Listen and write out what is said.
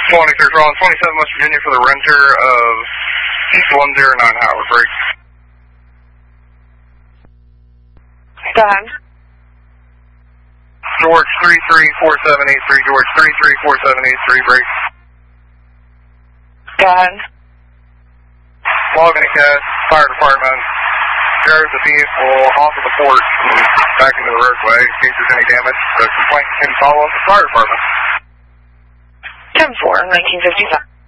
23 Ron, 27 West Virginia for the renter of East 109 Howard Break. Go ahead. George 334783, George 334783, break. Go ahead. Logan Cass, fire department. Drove the vehicle off of the port and back into the roadway in case there's any damage. The complaint can follow up the fire department. 10-4, 1955.